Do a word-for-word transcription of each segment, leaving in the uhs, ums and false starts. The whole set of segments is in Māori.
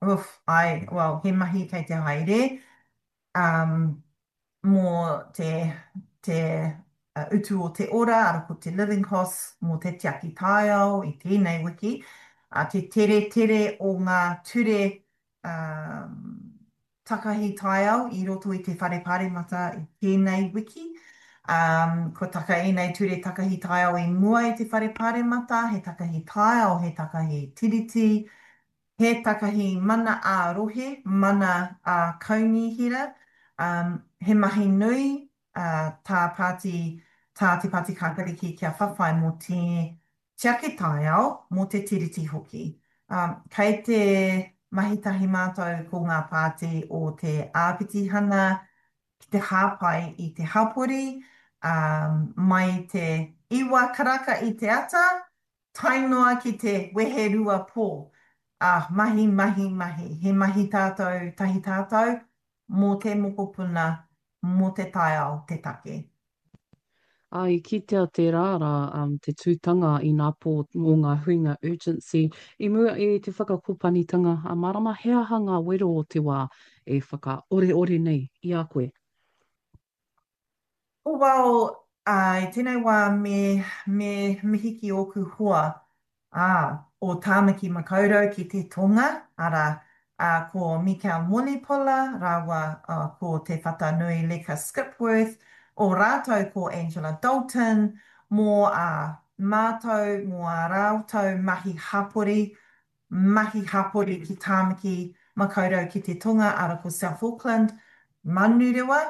hoof ai, well, he mahi kei te haere, um, mō te, te uh, utu o te ora, ara ko te living costs, mō te tiaki taiao i tēnei wiki, a te tere tere o ngā ture um, takahi taiao i roto i te whare pāremata i tēnei wiki. Um, ko taka e nei ture takahi taiao i mua i te whare pāremata, he takahi taiao, he takahi tiriti, he takahi mana a rohe, mana a kaunihira, um, he mahi nui uh, tā pāti, tā te pāti kākariki kia whawhai mō te tiake taiao mō te tiriti hoki. Um, kei te mahitahi mātou ko ngā pāti o te āpiti hana, ki te hāpai i te hapori, um, mai te iwa karaka i te ata, tainoa ki te wehe rua pō. Ah, mahi, mahi, mahi. He mahi tātou, tahi tātou, mō te mokopuna, mō te tai ao, te take. Ai, ki te te rāra, um, te tūtanga i ngā pō o ngā huinga urgency, i mua e te whakakopanitanga, a marama hea hanga wero o te wā e whaka ore ore nei i a koe. O wao, ai, tēnei wā me, me mihiki o ku hoa, ah, o tāmaki makaurau ki te tonga, ara, uh, ko Mikael Molipola, rawa uh, ko te whatanui Leka Skipworth, o rātou ko Angela Dalton, mō a uh, mātou, mō a rātou mahi hapori, mahi hapori ki tāmaki makaurau ki te tonga, ara ko South Auckland, manu rewa,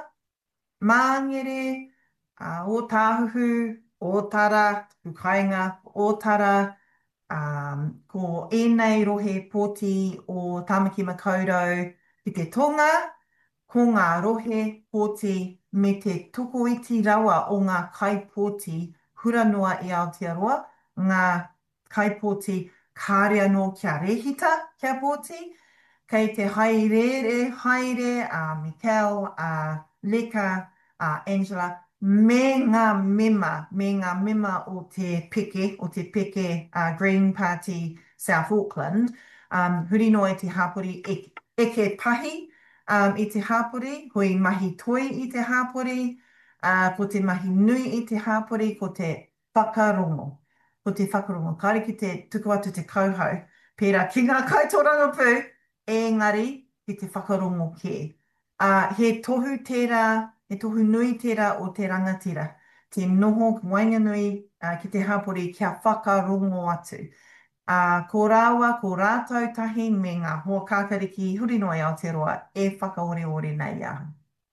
Māngere, uh, o Tāhuhu, o Tara, Pukainga, o Tara, um, ko ēnei rohe pōti o Tāmaki Makaurau ki te tonga, ko ngā rohe pōti me te tukuiti rawa o ngā kaipōti hura noa i Aotearoa, ngā kaipōti kāre anō kia rehita kia pōti, kei te haere, haere a uh, Mikael, a uh, Leka, a uh, Angela, me ngā mema, me ngā mema o te peke, o te peke uh, Green Party South Auckland, um, huri noa i te hapori e, eke pahi um, i te hapori, hoi mahi toi i te hapori, uh, ko te mahi nui i te hapori, ko te whakarongo. Ko te whakarongo. Kāre ki te tuku atu te kauhau, pērā ki ngā kaitoranga pū, engari ki te whakarongo ke. Uh, he tohu tērā, he tohu nui tērā o te rangatira. Te noho wainganui uh, ki te hapori kia whakarongo atu. Uh, ko rāua, ko rātou tahi me ngā hoa kākariki huri noa i Aotearoa e whakaore ore nei ahu.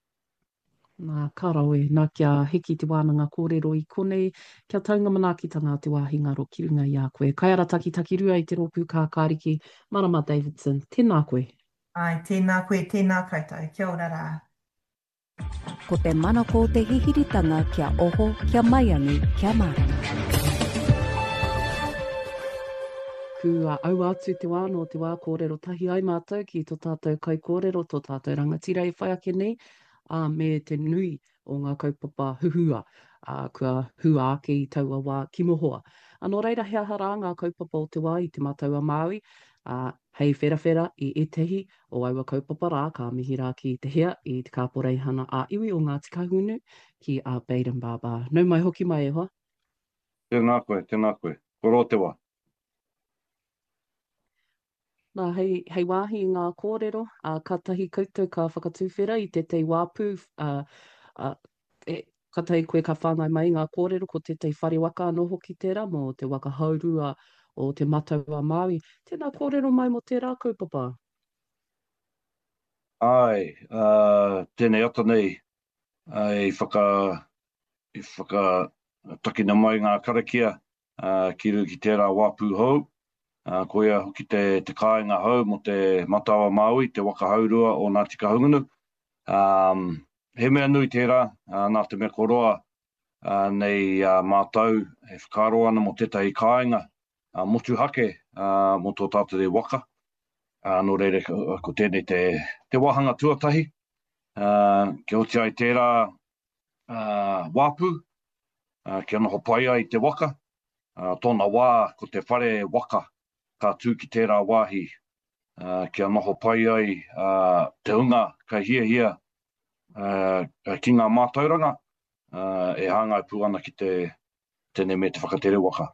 Nā karawe, nā kia hiki te wānanga kōrero i konei, kia taunga manaakitanga te wāhi ngaro ki runga i a koe. Kai ara taki taki rua i te rōpū kākāriki, Marama Davidson, tēnā koe. Ai, tēnā koe, tēnā koutou, kia ora rā. Ko te mana ko te hihiritanga kia oho, kia maiangi, kia marama. Kua au atu te wā no te wā kōrero tahi ai mātou ki tō tātou kai kōrero, tō tātou rangatira i whai ake nei, a me te nui o ngā kaupapa huhua, a kua hua ake i taua wā ki mohoa. Anō reira hea hara ngā kaupapa o te wā i te mātaua Māui, a hei whera whera i etehi o aua kaupapa rā, ka mihi rā ki te hea i te kāporei hana a iwi o ngā tikahunu ki a Baden Baba. Nau mai hoki mai e hoa. Tēnā koe, tēnā koe. Koro te wā. Nā, hei, hei wāhi i ngā kōrero, uh, ka tahi koutou ka whakatūwhera i te tei wāpū, uh, uh, e, ka tahi koe ka whāngai mai ngā kōrero ko te tei whare waka anō hoki tērā, mō te waka haurua o te mātaua Māui. Tēnā kōrero mai mo tērā kaupapa? Ai, uh, tēnei ata nei, ai whaka, i whaka takina mai ngā karakia, uh, ki ru ki tērā wāpū hou, Uh, koia hoki te, te kāinga hau mo te Matawa Māui, te waka haurua o Ngāti Kahungunu. Um, he mea nui tērā, uh, nā te mea koroa uh, nei uh, mātau, he whakaro ana mo tētahi kāinga, uh, motu hake uh, mo tō tātou te waka. Uh, no reire, ko tēnei te, te wahanga tuatahi. Uh, ke oti ai tērā uh, wāpū, uh, ke ana hopaia i te waka. Uh, tōna wā ko te whare waka, ka tū ki tērā wāhi uh, kia noho pai ai uh, te unga ka hia hia uh, ki ngā mātauranga uh, e hāngai pū ana ki te tēnei me te whakatere waka.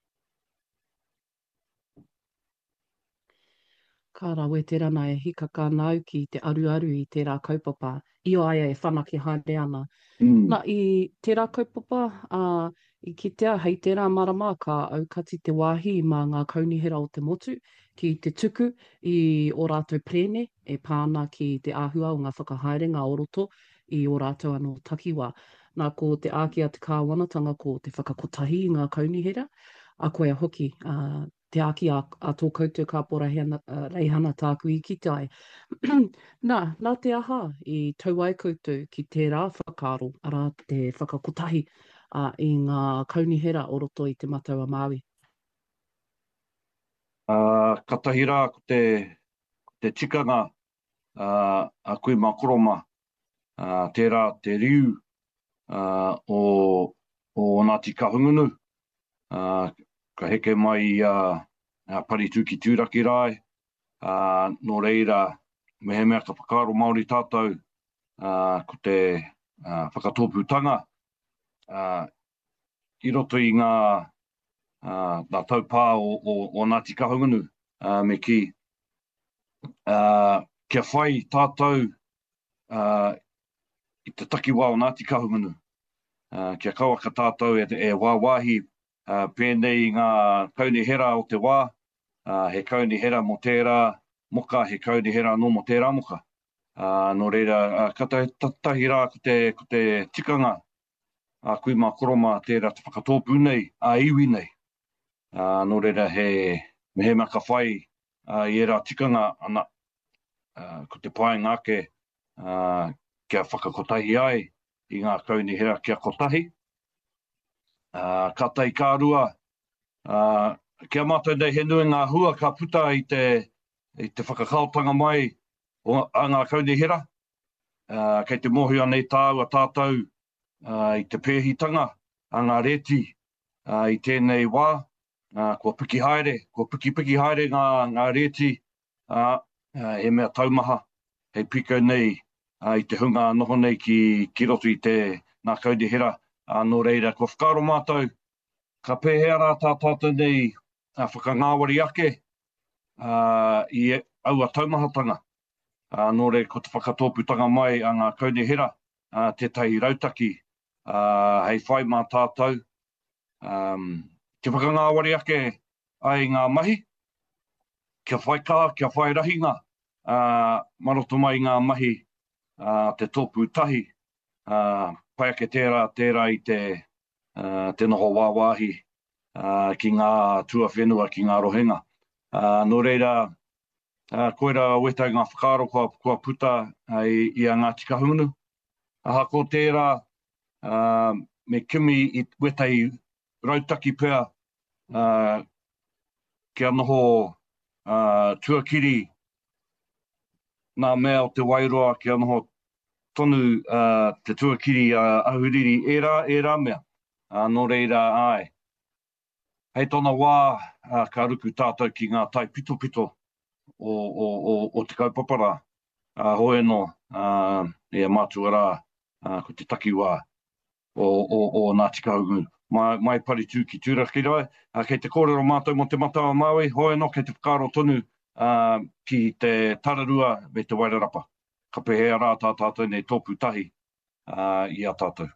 Ka rawe te rana e hika ka nau ki te aru aru i tērā kaupapa. Io aia e whanake haere ana. Mm. Nā, i tērā kaupapa, uh, i kitea hei tērā marama ka aukati te wāhi mā ngā kaunihera o te motu, ki te tuku i ō rātou prene, e pāna ki te āhua o ngā whakahaere, ngā oroto, i ō rātou anō takiwā. Nā, ko te ākia te kāwanatanga ko te whakakotahi i ngā kaunihera, a koe a hoki, uh, te āki a, a tō koutou ka pora hena, uh, reihana tāku i ki tai. Nā, nā te aha i tau ai koutou ki tērā whakaro, ara te whakakotahi uh, i ngā kaunihera o roto i te matau a Māui. Uh, ka tahi rā ko te, te tikanga uh, a koe makoroma, uh, tērā te riu uh, o, o Ngāti Kahungunu, uh, ka heke mai i uh, uh, Paritu ki Tūraki Rai, uh, no reira me he mea ka whakaro Māori tātou uh, ko te uh, whakatōpūtanga, uh, i roto i ngā, uh, ngā taupā o, o, o Ngāti Kahungunu uh, me ki uh, kia whai tātou uh, i te takiwā o Ngāti Kahungunu. Uh, kia kaua ka tātou e, e wāwahi uh, pēnei ngā kaunihera o te wā, uh, he kaunihera mo tērā moka, he kaunihera no mo tērā moka. Uh, no reira, uh, ka tahi rā ko te, ko te tikanga a uh, kui mā koroma tērā te whakatōpū nei, a iwi nei. Uh, no reira, he me he maka whai uh, i era tikanga ana, uh, ko te pai ngāke uh, kia whakakotahi ai i ngā kaunihera kia kotahi. Uh, ka tai kārua, uh, kia mātou nei he nui ngā hua ka puta i te, i te whakakautanga mai o a ngā kaunihera. Uh, kei te mohi anei tāu a tātou uh, i te pēhitanga a ngā reti uh, i tēnei wā. Uh, kua piki haere, kua piki piki haere ngā, ngā reti uh, uh, he mea taumaha, hei piko nei uh, i te hunga noho nei ki, ki roto i te ngā kaunihera. Uh, no reira, kua whakaro mātou, ka pēhea rā tā tātou nei uh, whakangāwari ake uh, i aua taumahatanga. Uh, no reira, ko te whakatōputanga mai a ngā kaunihera, uh, te tahi rautaki, uh, hei whai mā tātou. Um, Te whakangāwari ake ai ngā mahi, kia whai kā, kia whai rahinga, uh, maroto mai ngā mahi uh, te tōpū tahi, uh, pai ake tērā, tērā i te, uh, te noho wāwahi uh, ki ngā tua whenua, ki ngā rohenga. Uh, no reira, uh, koera wetai ngā whakaro kua, kua puta uh, i, i a Ngāti Kahungunu. Aha ko tērā, uh, me kimi i wetai rautaki pēr, Uh, kia noho uh, tuakiri nā mea o te wairoa, kia noho tonu uh, te tuakiri uh, ahuriri e rā, e rā mea. Uh, no reira ai. Hei tōna wā uh, ka ruku tātou ki ngā tai pito pito o, o, o, o te kaupapara. Uh, hoe no, uh, e mātua rā uh, ko te takiwā o, o, o Ngāti Kahungunu. Mai, mai Paritu ki Tūraki Rai, uh, kei te kōrero mātou mo te matau a Māui, hoe no kei te whakaro tonu uh, ki te tararua me te wairarapa. Ka pehea rā tā tātou nei tōpū tahi uh, i a tātou.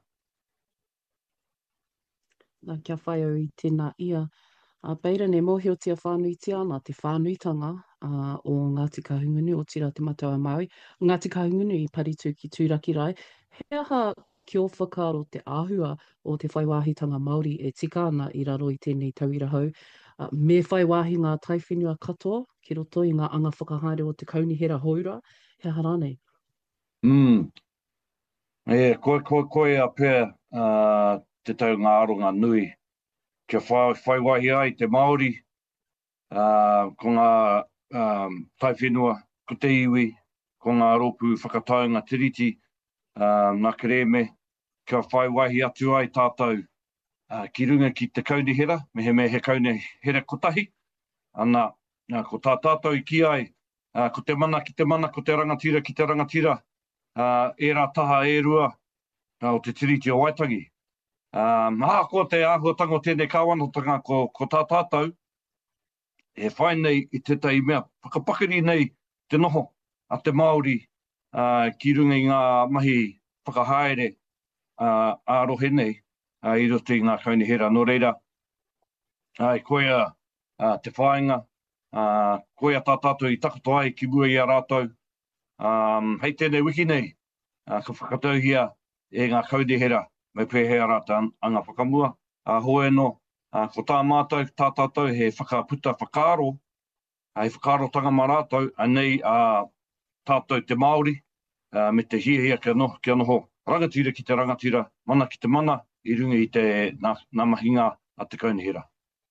Nā kia whai au i tēnā ia. Uh, Beira ne mōhio tia whānuitia ana te whānuitanga uh, o Ngāti Kahungunu o tira te matau a Māui. Ngāti Kahungunu i Paritu ki Tūraki Rai. He aha ki o whakaro te āhua o te whaiwāhitanga Māori e tika ana i raro i tēnei tauirahau. Uh, me whaiwāhi ngā taiwhenua katoa ki roto i ngā anga whakahaere o te kaunihera houra. He aha rānei. Mm. E, koe, koe, koe a pēr uh, te tau ngā aronga nui. Kia whai, whaiwahi ai te Māori, uh, ko ngā um, taiwhenua, ko te iwi, ko ngā rōpū whakataunga tiriti, uh, nā kereme, kia whaiwahi atu ai tātou uh, ki runga ki te kaunihera, me he me he kaunihera kotahi. Ana, uh, ko tā tātou i ki ai, Uh, ko te mana ki te mana, ko te rangatira ki te rangatira, uh, e rā taha e rua uh, o te tiriti o Waitangi. Um, ah, ko te āhuatanga o tēnei kāwanotanga ko, ko tā tātou, e whai nei i tētai mea whakapakari nei te noho a te Māori uh, ki runga i ngā mahi whakahaere uh, ārohe nei uh, i roto i ngā kaunihera. Nō reira, ai koea uh, te whāinga, uh, koea tā tātou i takoto ai ki mua i a rātou. Um, hei tēnei wiki nei, uh, ka whakatauhia e ngā kaunihera mai pēhea rāta anga whakamua. Uh, hoe no, uh, ko tā mātou, tā tātou he whakaputa whakaaro, hei whakaarotanga mā rātou, anei uh, tātou te Māori, uh, me te hiahia kia noho, kia noho, rangatira ki te rangatira, mana ki te mana, i runga i te nā, nā mahinga a te kaunihera.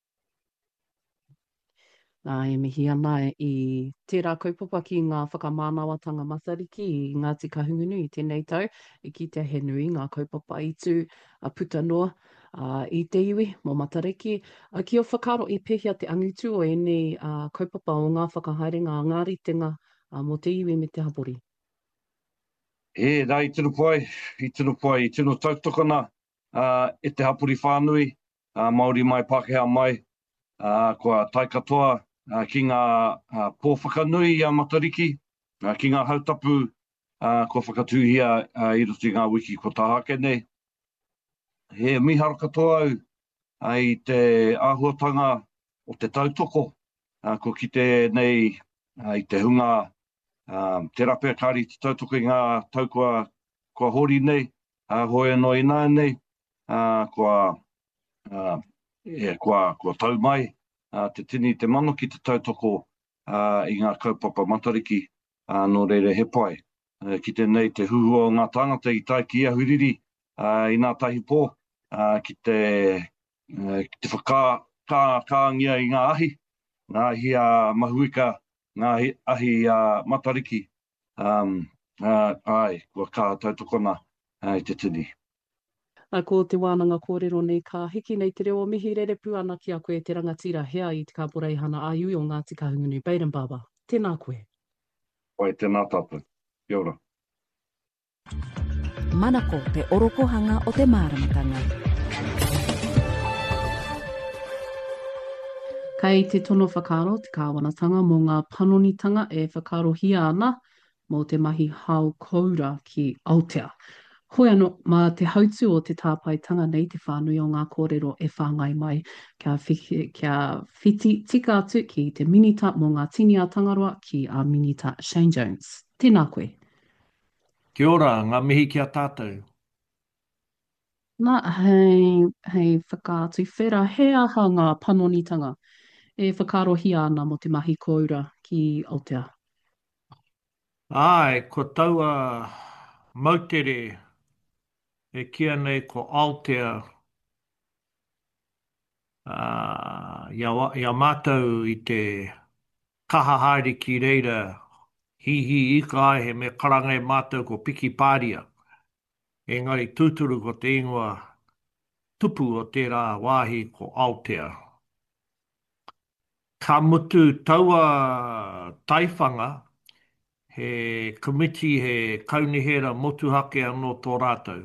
Nā e mihi ana i tērā kaupapa ki ngā whakamānawatanga matariki i Ngāti Kahungunu i tēnei tau, i ki te he nui ngā kaupapa i tū a puta noa uh, i te iwi mō matariki. Uh, ki o whakaro i pehia te angitu o ene uh, kaupapa o ngā whakahaere ngā ngāritenga uh, mō te iwi me te hapori. E, rā, i tino pai, i tino pai, i tino tautokana uh, e te hapori whānui, uh, Māori mai, Pākehā mai, uh, kua tai katoa, Uh, ki ngā uh, pōwhakanui i a matariki, uh, ki ngā hautapu, uh, ko whakatūhia uh, i roto i ngā wiki ko tā hake nei. He miharo katoa au uh, i te āhuatanga o te tautoko, uh, ko ki te nei uh, i te hunga, uh, te rapea kāri te tautoko i ngā tau kua, kua hori nei, uh, hoe no i nā nei, uh, kua, uh, yeah, kua, kua tau mai, Uh, te tini te mano ki te tautoko uh, i ngā kaupapa matariki uh, no reire he pai. Uh, ki te nei te huhua o ngā tāngata i tai ki ahuriri uh, i ngā tahi pō, uh, ki te, uh, ki te whaka kā, kāngia i ngā ahi, ngā ahi uh, mahuika, ngā ahi, ahi uh, matariki. Um, uh, ai, kua kā tautokona uh, i te tini. Nā ko te wānanga kōrero nei ka hiki nei te reo mihi rerepu ana ki a koe te rangatira hea i te kāporei hana āiui o Ngāti Kahungunu. Baden Baba, tēnā koe. Oi, tēnā tātou. Kia ora. Manako te orokohanga o te māramatanga. Kei te tono whakaro, te kāwanatanga mō ngā panonitanga e whakarohia ana mō te mahi hau koura ki Aotea. Hoi anō, mā te hautu o te tāpaitanga nei te whānui o ngā kōrero e whāngai mai kia, whiki, kia whiti tika atu ki te minita mō ngā tini a tangaroa ki a minita Shane Jones. Tēnā koe. Kia ora, ngā mihi kia tātou. Nā, hei, hei whakātu whera, he aha ngā panonitanga e whakarohia ana mo te mahi koura ki Aotea. Ai, ko taua mautere e kia nei ko Aotea uh, ia, ia mātou i te kaha haere ki reira hihi ika ai he me karangai mātou ko piki pāria. Engari tūturu ko te ingoa tupu o tērā wāhi ko Aotea. Ka mutu taua taiwhanga he komiti he kaunihera motuhake anō tō rātou.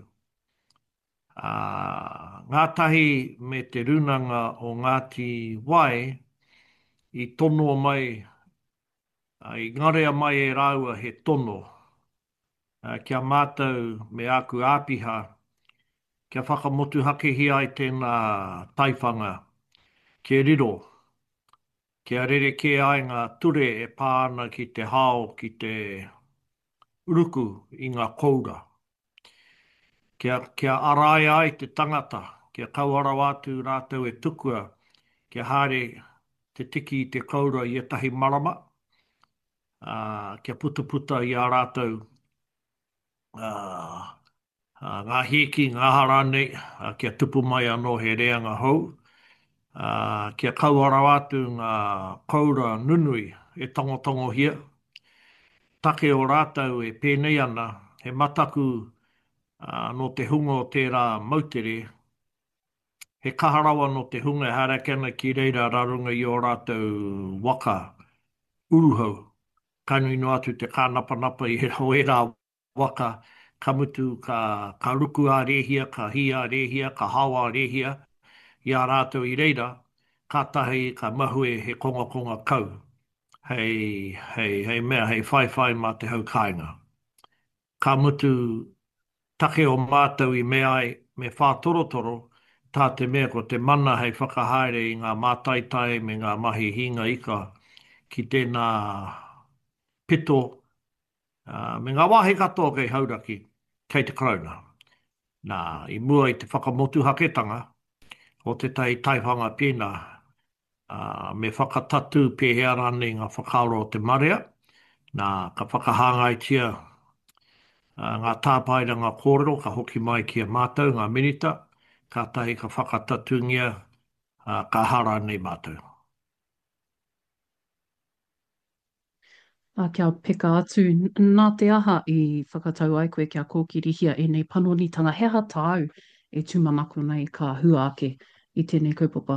Uh, ngātahi me te runanga o Ngāti Wai i tono mai, uh, i ngarea mai e rāua he tono. Uh, kia mātou me aku āpiha, kia whakamotuhake hi ai tēnā taiwhanga, ke riro, kia rere ke ai ngā ture e pāna ki te hao, ki te uruku i ngā koura. Kia, kia arai ai te tangata, kia kauara wātu rātou e tukua, kia haere te tiki i te kaura i etahi marama, uh, kia puta-puta i a rātou uh, uh, ngā heki, ngā harane, uh, kia tupu mai anō he reanga hou, uh, kia kauara wātu ngā kaura nunui e tongo-tongo hia, take o rātou e pēnei ana, he mataku uh, no te hunga o tērā mautere, he kaharawa no te hunga harakana ki reira rarunga i o rātou waka uruhau. kainui no atu te kānapanapa i rau e rā waka, ka mutu, ka, ka ruku a rehia, ka hi a rehia, ka hawa a rehia, i a rātou i reira, ka tahi ka mahue he konga konga kau. Hei, hei, hei mea, hei whai whai mā te hau kāinga. Ka mutu take o mātou i mea ai, me whātorotoro, tā te mea ko te mana hei whakahaere i ngā mātaitai me ngā mahi hinga ika ki tēnā pito, uh, me ngā wāhe katoa kei hauraki, kei te krauna. Nā, i mua i te whakamotu haketanga, o te tai taihanga pēnā, uh, me whakatatu pēhea rane ngā whakaaro o te marea, nā, ka whakahāngai tia uh, ngā tāpaira ngā kōrero, ka hoki mai ki a mātou, ngā minita, ka tahi ka whakatatungia, uh, ka hara nei mātou. A kia peka atu, nā te aha i whakatau ai koe kia kōkirihia e nei panonitanga, he aha tāu e tūmanako nei ka hua ake i tēnei kaupapa.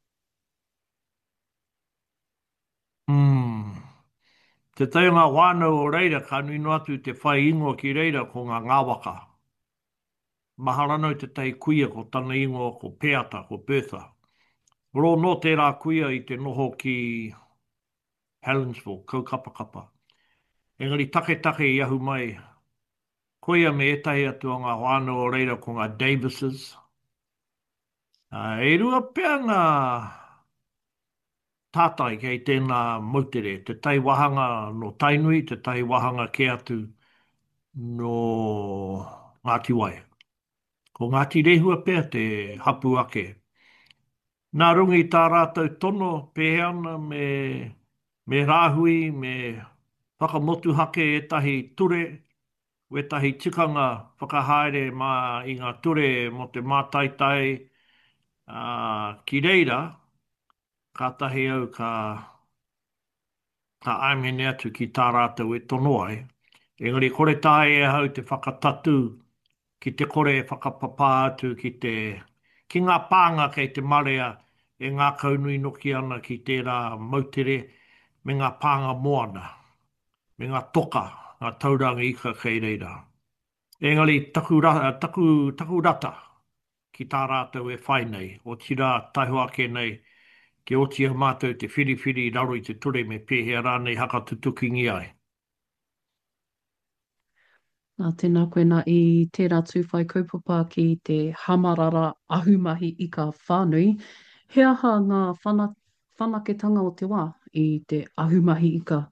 Mm. Te tau ngā wānau o reira, ka nui no atu te whai ingoa ki reira ko ngā ngāwaka. Maharanau te tai kuia ko tana ingoa ko Peata, ko Bertha. Ro no tērā kuia i te noho ki Helensville, kaukapakapa. Engari take take i ahu mai, koia me etahi atu o ngā wānau o reira ko ngā Davises. Uh, e rua pēr ngā tātai kei tēnā mautere, te tai wahanga no Tainui, te tai wahanga ke atu no Ngāti Wai. Ko Ngāti Rehua pēr te hapu ake. Nā rungi tā rātou tono pēhana me, me rāhui, me whakamotu hake e tahi ture, we tahi tikanga whakahaere mā i ngā ture mo te mātaitai uh, ki reira, ka tahi au ka ka aimene atu ki tā rātou e tono ai. Engari kore tae e hau te whakatatu ki te kore e whakapapā atu ki te ki ngā pānga kei te marea e ngā kaunui noki ana ki tērā mautere me ngā pānga moana, me ngā toka, ngā tauranga ika kei reira. Engari taku, taku, taku rata ki tā rātou e whai nei, o tira taihoake nei, ke otia mātou te whiriwhiri raro i te ture me pēhea rānei haka tutukingi ai. Nā tēnā koe nā i tērā tūwhai kaupapa ki te hamarara ahumahi i ka whānui. He aha ngā whana, whanaketanga o te wā i te ahumahi i ka?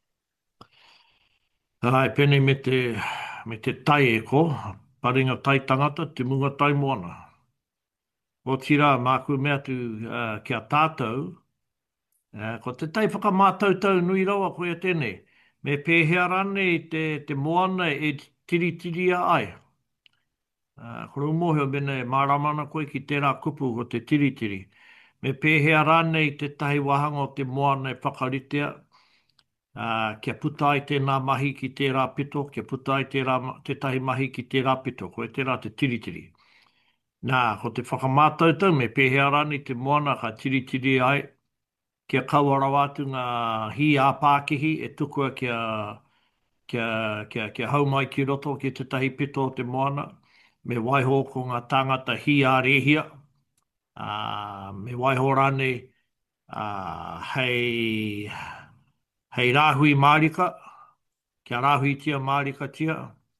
Ai, pene me te, me te tai e ko, paringa tai tangata, te munga tai moana. O tira, māku mea tu uh, kia tātou, uh, ko te tai whakamātautau nui rawa koe tēnei. Me pēhea rānei te, te moana e tiritiria ai. Uh, koro umohio mene māramana koe ki tērā kupu o te tiritiri. Me pēhea rānei te tahi wahanga o te moana e whakaritea. Uh, kia puta ai tēnā mahi ki tērā pito, kia puta ai tērā, te tahi mahi ki tērā pito, koe tērā te tiritiri. Nā, ko te whakamātautau me pēhea rānei te moana ka tiritiri ai. Kia kauara wātu ngā hi a Pākihi e tukua kia, kia, kia, kia hau mai ki roto ki te tahi pito o te moana. Me waiho ko ngā tāngata hi a rehia, uh, me waiho rānei uh, hei, hei rāhui mārika, kia rāhui tia mārika tia.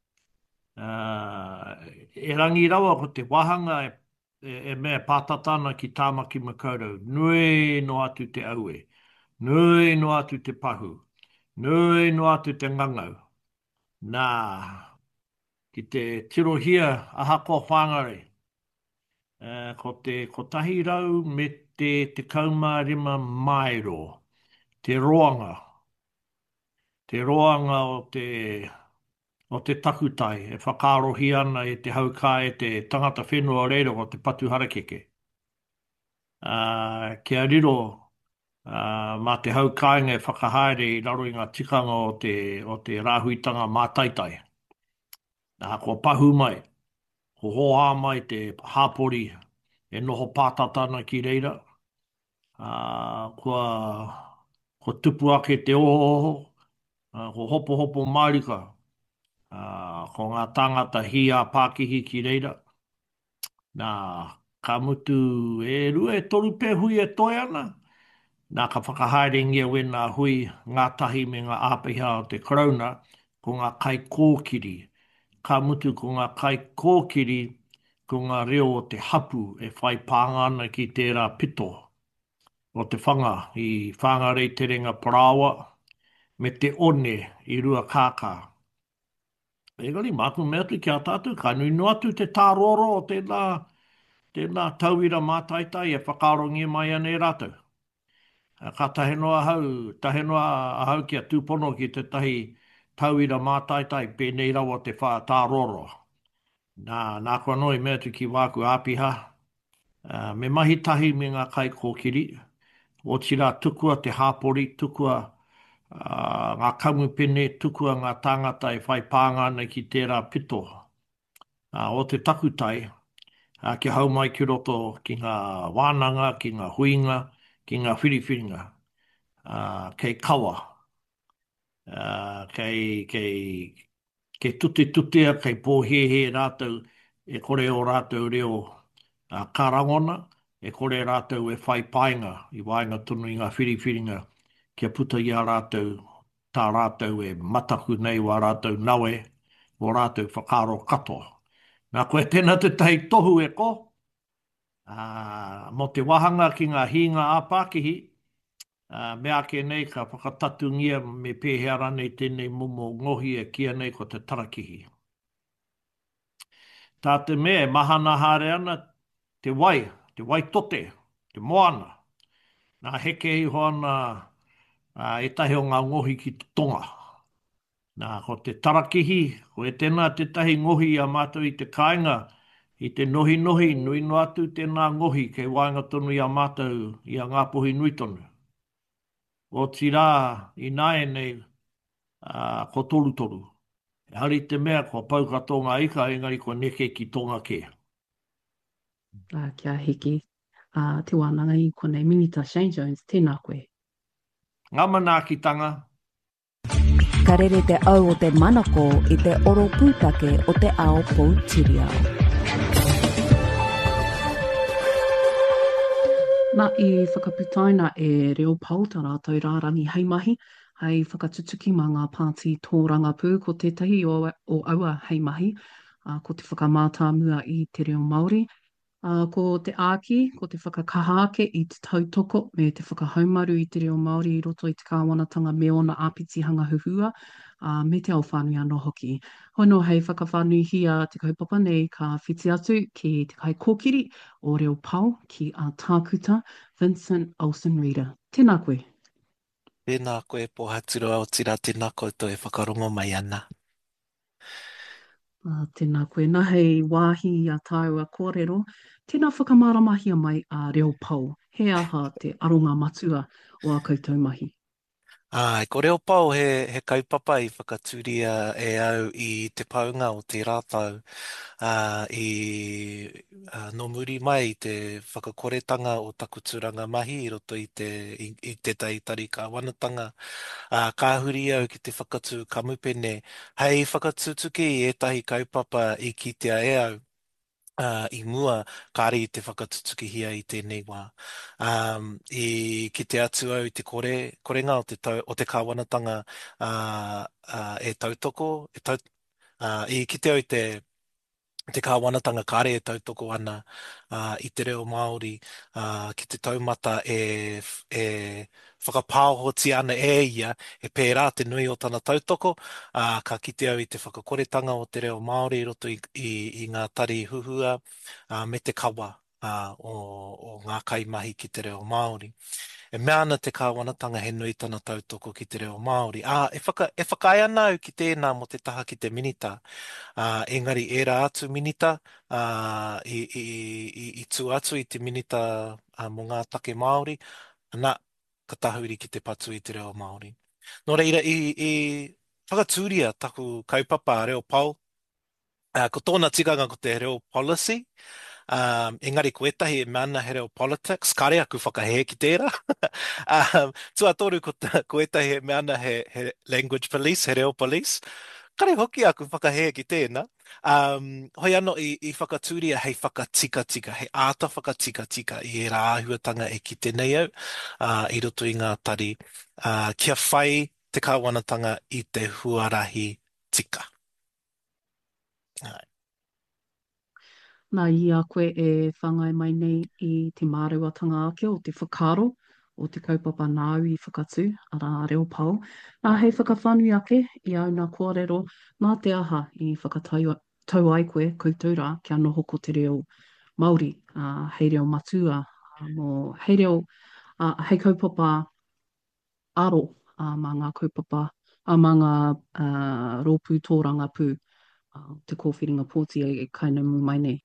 Uh, e rangi rawa ko te wahanga e, e, e mea pātatana ki tāmaki makaurau. Nui no atu te aue, nui no atu te pahu, nui no atu te ngangau. Nā, ki te tirohia ahako whangare. Uh, ko te ko tahi rau me te te kaumārima mairo, te roanga, te roanga o te, o te takutai, e whakarohi ana e te hauka e te tangata whenua reiro o te patu harakeke. Uh, kia riro, uh, mā te haukainga e whakahaere i raro i ngā tikanga o te, o te rāhuitanga mātaitai. Nā, ko pahu mai, ko hoa mai te hāpori e noho pātatana ki reira. Uh, kua, ko tupu ake te ohoho, uh, ko hopo hopo marika, uh, ko ngā tangata hi a Pākihi ki reira. Nā ka mutu e rua e toru pē hui e toi ana. Nā ka whakahaerengia we nā hui ngā tahi me ngā āpiha o te karauna ko ngā kai kōkiri. Ka mutu ko ngā kai kōkiri ko ngā reo o te hapu e whai pāngana ki tērā pito o te whanga i whangarei te renga parawa me te one i rua kākā. Egari, māku mea tu ki a tātou, ka nui no atu te tāroro o tēnā, tēnā tauira mātaitai e whakarongia mai ane rātou. Ka tahenoa hau, tahenoa a hau ki a tūpono ki te tahi tauira mātaitai pēnei rawa te wha tāroro. Nā, nā kua noi mea tu ki wāku āpiha. Uh, me mahi tahi me ngā kai kōkiri. O tira tukua te hāpori, tukua uh, ngā kamupene, tukua ngā tāngata e whai pāngana ki tērā pito. Uh, o te takutai, uh, ki hau mai ki roto ki ngā wānanga, ki ngā huinga, ki ngā whiriwhiringa. Uh, kei kawa, uh, kei, kei, kei tute tutea, kei pōhehe rātou, e kore o rātou reo uh, karangona, e kore rātou e whai painga, i wainga tunu i ngā whiriwhiringa, kia puta i a rātou, tā rātou e mataku nei wa rātou nawe, o rātou whakaro katoa. Nā koe tēnā te tahi tohu e ko, uh, mo te wahanga ki ngā hinga a Pākihi, Uh, mea ke nei ka whakatatungia me pēhea nei tēnei mumo ngohi e kia nei ko te tarakihi. Tā te mea e mahana haere ana te wai, te wai tote, te moana. Nā heke i hoana uh, e tahi o ngā ngohi ki te tonga. Nā ko te tarakihi, ko e tēnā te tahi ngohi a mātou i te kāinga, i te nohi nohi, nui no atu tēnā ngohi kei wainga tonu i a mātou i a ngā pohi nui tonu. O tira i nae nei uh, ko toru toru. E hari te mea ko pau katonga ika, engari ko neke ki tonga ke. Uh, kia hiki. Uh, te wānanga i konei Minita Shane Jones, tēnā koe. Ngā manaakitanga. Ka rere te au o te manako i te oro pūtake o te ao Poutireo. Nā i whakaputaina e reo pauta rātou rārangi hei mahi, hei whakatutuki mā ngā pāti tōranga pū ko tētahi o, o aua hei mahi, uh, ko te whakamātāmua i te reo Māori, uh, ko te āki, ko te whakakahaake i te tautoko me te whakahaumaru i te reo Māori i roto i te kāwanatanga me ona āpiti hanga huhua, uh, me te au whānui anō hoki. Hono hei whakawhānui hia te kaupapa nei ka whiti atu ki te kai kōkiri o reo pau ki a tākuta Vincent Olsen Reader. Tēnā koe. Tēnā koe Pohaturoa o tira, tēnā koutou e whakarongo mai ana. Uh, tēnā koe. Nā hei wāhi a tāua kōrero, tēnā whakamaramahi mai a reo pau. He aha te aronga matua o a koutou mahi. Ai, ko reo pau he, he kaupapa i whakaturia e au i te paunga o te rātau uh, i uh, no muri mai i te whakakoretanga o takuturanga mahi i roto i te, i, i te taitari ka wanatanga. Uh, ka huri au ki te whakatu kamupene. Hei whakatutuki i etahi kaupapa i kitea e au. Uh, i mua kāre i te whakatutuki hia i tēnei wā. Um, I ki te atu au i te kore, korenga o te, tau, o te kāwanatanga uh, uh, e tautoko, e tau, uh, i ki te au i te te kāwanatanga kāre e tautoko ana uh, i te reo Māori uh, ki te taumata e, e whakapāhoti ana e ia e pērā te nui o tana tautoko uh, ka kite au i te whakakoretanga o te reo Māori i roto i, i, i ngā tari huhua uh, me te kawa uh, o, o ngā kaimahi ki te reo Māori. E mea ana te kāwanatanga he nui tana tautoko ki te reo Māori. Ah, e, whaka, e whakai ana au ki tēnā mo te taha ki te minita. Uh, engari e rā atu minita uh, i, i, i, i tū atu i te minita uh, mo ngā take Māori. Nā, ka tahuri ki te patu i te reo Māori. Nō reira, i, i whakatūria taku kaupapa reo pau. Uh, ko tōna tikanga ko te reo policy. Um, engari, ko etahi e mana he reo politics, kare aku whakahe ki tērā. um, tua toru ko, ta, ko etahi e mana he, he language police, he reo police. Kare hoki aku whakahe ki tēnā. Um, hoi anō i, i whakatūria hei whakatika tika, hei āta whakatika tika i e rāhuatanga e ki tēnei au, uh, i roto i ngā tari, uh, kia whai te kāwanatanga i te huarahi tika. Uh, Nā i a koe e whangai mai nei i te mārewatanga ake o te whakaro o te kaupapa nāu i whakatū a rā reo pau. Nā hei whakawhanui ake i au nā kōrero nā te aha i whakatau tau ai koe koutura kia noho ko te reo Māori, uh, hei reo matua, uh, mō hei reo uh, hei kaupapa aro uh, mā ngā kaupapa, uh, mā ngā uh, rōpū tōranga pū, uh, te kōwhiringa pōti e, e kainamu mai nei.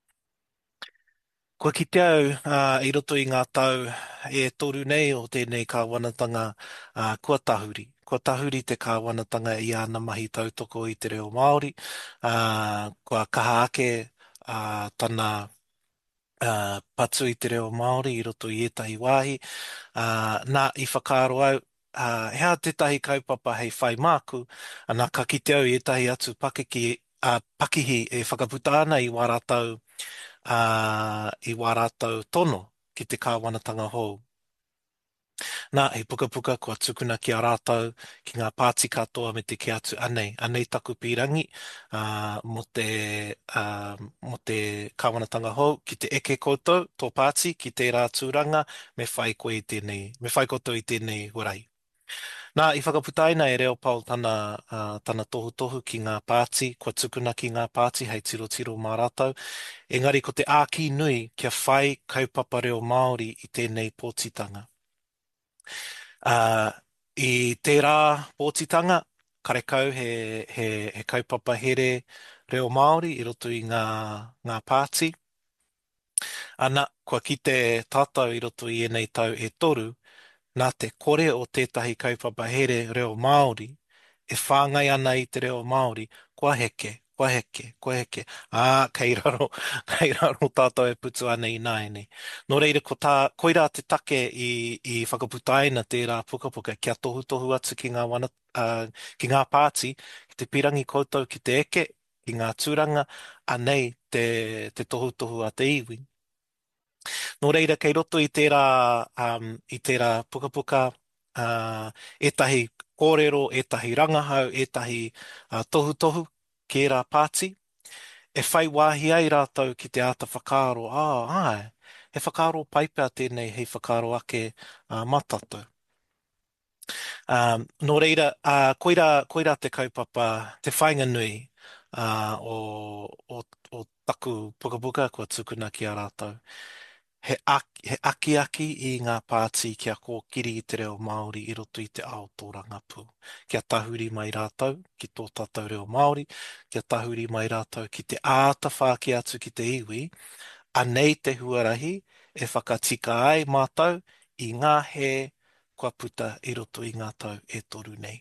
Kua ki te au, uh, i roto i ngā tau e toru nei o tēnei kāwanatanga uh, kua tahuri. Kua tahuri te kāwanatanga i ana mahi tautoko i te reo Māori. Uh, kua kaha ake uh, tana uh, patu i te reo Māori i roto i etahi wāhi. Uh, nā i whakaaro au, uh, hea tētahi kaupapa hei whai māku, nā ka kite au i etahi atu pakiki, uh, pakihi e whakaputa ana i waratau uh, i wā rātou tono ki te kāwanatanga hou. Nā, he puka puka kua tukuna ki a rātou ki ngā pāti katoa me te ke atu anei, anei taku pirangi uh, mo, te, uh, mo te kāwanatanga hou, ki te eke koutou, tō pāti, ki te rātūranga, me whai koe i tēnei, me whai koutou i tēnei hurai. Nā, i whakaputaina e reo pau tana, uh, tana tohu tohu ki ngā pāti, kua tukuna ki ngā pāti, hei tiro tiro mā rātou. Engari, ko te āki nui kia whai kaupapa reo Māori i tēnei pōtitanga. Uh, I tērā pōtitanga, karekau he, he, he kaupapa here reo Māori i roto i ngā, ngā pāti. Ana, kua ki te tātou i roto i enei tau e toru, nā te kore o tētahi kaupapa here reo Māori, e whāngai ana i te reo Māori, kua heke, kua heke, kua heke. Ā, kei raro, kei raro tātou e putu ana i nāi. Nō reira, ko tā, koira te take i, i whakaputaina tērā puka puka, kia tohu tohu atu ki ngā, wana, uh, ki ngā pāti, ki te pirangi koutou ki te eke, ki ngā tūranga, anei te, te tohu tohu a te iwi. Nō reira, kei roto i tērā, um, i tērā puka puka, uh, etahi kōrero, etahi rangahau, etahi uh, tohu tohu, ki rā pāti, e whai wāhi ai rātou ki te āta whakaaro. Ah, ai, he whakaaro paipea tēnei, hei whakaaro ake uh, matatu. Um, nō reira, uh, koira, koira te kaupapa, te whainga nui uh, o, o, o taku puka puka, kua tukuna ki a rātou. He aki, he aki aki i ngā pāti kia kōkiri i te reo Māori i roto i te ao tōranga pū. Kia tahuri mai rātou ki tō tātou reo Māori, kia tahuri mai rātou ki te āta whāki atu ki te iwi, anei te huarahi e whakatika ai mātou i ngā he kua puta i roto i ngā tau e toru nei.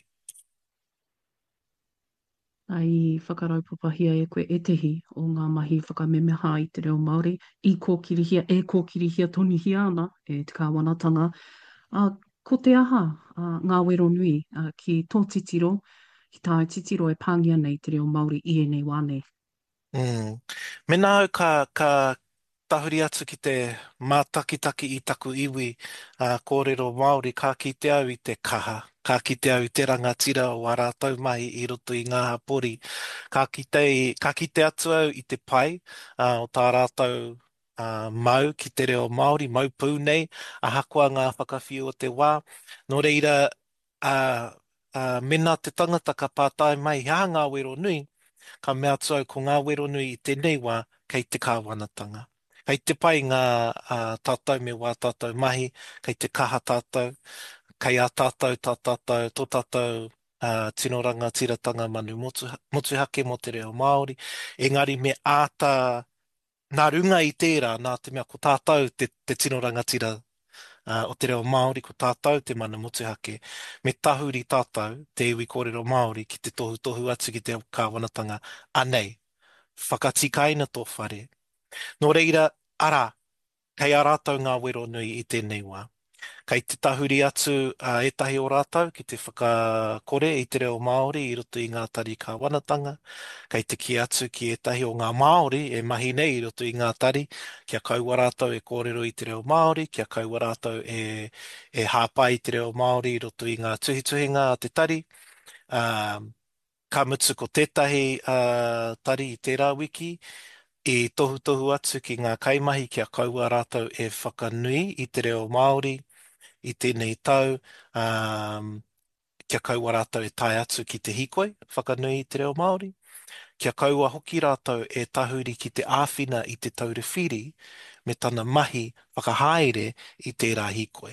Ai whakarau papahia e koe e tehi o ngā mahi whakamemeha i te reo Māori, i kōkirihia, e kōkirihia tonu hia ana, e te kāwanatanga. Uh, ko te aha, uh, ngā wero nui, uh, ki tō titiro, ki tā titiro e pāngia nei te reo Māori i e nei wāne. Mm. Me nā au ka, ka tahuri atu ki te mātakitaki i taku iwi uh, kōrero Māori, ka kite au i te kaha, ka kite au i te rangatira o a rātou mai i roto i ngā hapori, ka kite, ka kite atu au i te pai uh, o tā rātou uh, mau ki te reo Māori, mau pū nei, a hakua ngā whakawhiu o te wā. Nō reira, uh, uh, mena te tangata ka pātai mai, hea ngā wero nui, ka mea atu au ko ngā wero nui i tēnei wā kei te kāwanatanga. Kei te pai ngā uh, tātou me wā tātou mahi, kei te kaha tātou, kei a tātou, tā tātou, tō tātou uh, tino rangatira manu motu, motuhake mo te reo Māori. Engari me āta nā runga i tērā, nā te mea ko tātou te, te tino rangatira uh, o te reo Māori, ko tātou te mana motuhake. Me tahuri tātou te iwi kōrero Māori ki te tohu tohu atu ki te kāwanatanga anei. Whakatikaina tō whare. Nō reira, Ara, kei a rātou ngā wero nui i tēnei wā. Kei te tahuri atu uh, etahi o rātou ki te whakakore i te reo Māori i roto i ngā tari kāwanatanga. Kei te ki atu ki etahi o ngā Māori e mahi nei i roto i ngā tari. Kia kaua rātou e kōrero i te reo Māori, kia kaua rātou e, e hāpai i te reo Māori i roto i ngā tuhituhinga a te tari. Um, ka mutu ko tētahi uh, tari i tērā wiki, i tohu tohu atu ki ngā kaimahi kia kaua rātou e whakanui i te reo Māori, i tēnei tau, um, kia kaua rātou e tai atu ki te hikoi, whakanui i te reo Māori. Kia kaua hoki rātou e tahuri ki te āwhina i te taurewhiri, me tana mahi whakahaere i tērā hikoi.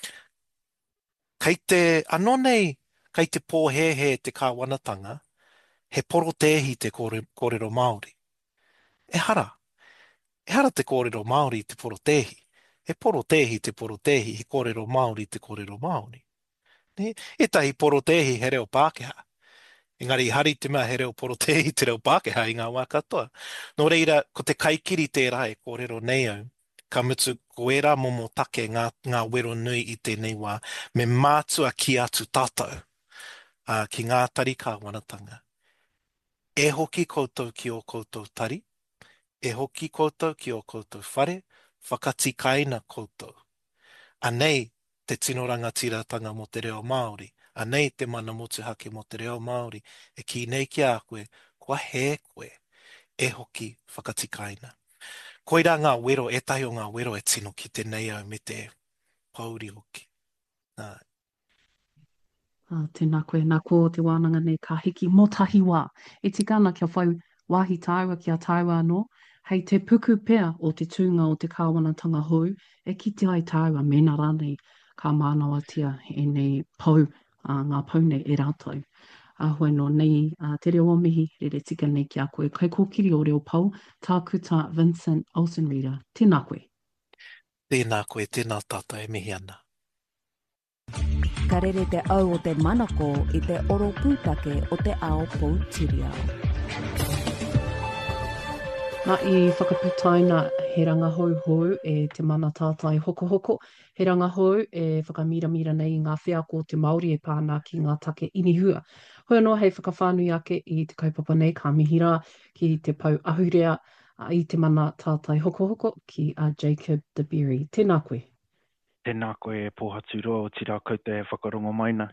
Kei te anō nei, kei te pōhehe te kāwanatanga, he porotēhi te kore, kōrero Māori. E hara, e hara te kōrero Māori te porotēhi. He porotēhi te porotēhi, he kōrero Māori te kōrero Māori. Ne? E tahi porotēhi he reo Pākehā. Engari hari te mea he reo porotēhi te reo Pākehā i ngā wā katoa. Nō reira, ko te kaikiri tērā e kōrero nei au, ka mutu ko era momo take ngā, ngā wero nui i tēnei wā, me mātua ki atu tātou uh, ki ngā tari kāwanatanga. E hoki koutou ki o koutou tari, e hoki koutou ki o koutou whare, whakatikaina koutou. Anei te tino rangatiratanga mo te reo Māori, anei te mana motuhake mo te reo Māori, e ki nei ki a koe, kua he koe, e hoki whakatikaina. Koira ngā wero, e tahi o ngā wero e tino ki te nei au me te pauri hoki. Nā. Uh, tēnā koe, nā ko te wānanga nei ka hiki mō tahi wā. E tika ana kia whai wāhi tāua ki a tāua anō, hei te puku pea o te tūnga o te kāwanatanga hou, e ki te ai tāua mena rānei ka mānawatia e nei pau, uh, ngā pau nei e rātou. A hoi no nei uh, te reo mihi, re re tika nei ki a koe. Kai kōkiri o reo pau, tā kuta Vincent Olsenreader. Tēnā koe. Tēnā koe, tēnā tata e mihi ana. Ka rere te au o te manako i te oro pūtake o te ao Poutireo. Nā i whakaputaina he rangahau hou e te mana tātai hoko hoko. He rangahau e whakamiramira nei ngā whea ko te Māori e pāna ki ngā take inihua. Hoi anō hei whakawhānui ake i te kaupapa nei ka mihira ki te pau ahurea a i te mana tātai hoko hoko ki a Jacob de Berry. Tēnā koe. Tēnā koe e pōhatu roa o tira koutou e whakarongo maina.